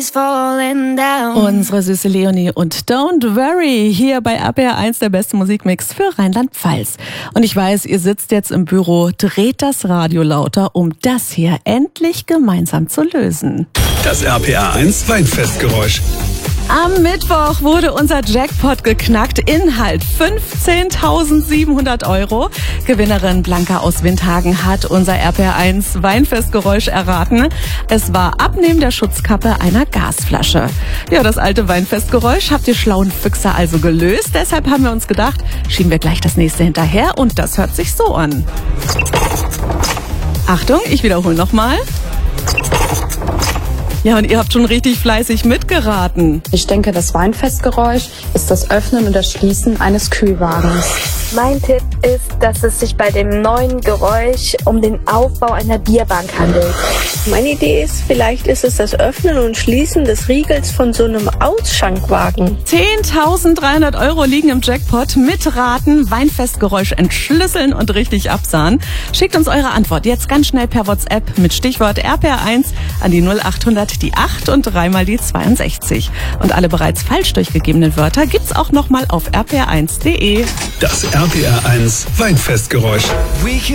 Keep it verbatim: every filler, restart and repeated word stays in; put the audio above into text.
Unsere süße Leonie und Don't Worry hier bei R P R eins, der beste Musikmix für Rheinland-Pfalz. Und ich weiß, ihr sitzt jetzt im Büro, dreht das Radio lauter, um das hier endlich gemeinsam zu lösen. Das R P R eins Weinfestgeräusch. Am Mittwoch wurde unser Jackpot geknackt. Inhalt fünfzehntausendsiebenhundert Euro. Gewinnerin Blanca aus Windhagen hat unser R P R eins Weinfestgeräusch erraten. Es war Abnehmen der Schutzkappe einer Gasflasche. Ja, das alte Weinfestgeräusch habt ihr schlauen Füchse also gelöst. Deshalb haben wir uns gedacht, schieben wir gleich das nächste hinterher und das hört sich so an. Achtung, ich wiederhole nochmal. Ja, und ihr habt schon richtig fleißig mitgeraten. Ich denke, das Weinfestgeräusch ist das Öffnen und das Schließen eines Kühlwagens. Mein Tipp ist, dass es sich bei dem neuen Geräusch um den Aufbau einer Bierbank handelt. Meine Idee ist, vielleicht ist es das Öffnen und Schließen des Riegels von so einem Ausschankwagen. zehntausenddreihundert Euro liegen im Jackpot. Mitraten, Weinfestgeräusch entschlüsseln und richtig absahen. Schickt uns eure Antwort jetzt ganz schnell per WhatsApp mit Stichwort R P R eins an die null achthundert die acht und dreimal die zweiundsechzig. Und alle bereits falsch durchgegebenen Wörter gibt's auch nochmal auf r p r eins punkt d e. Das R P R eins Weinfestgeräusch.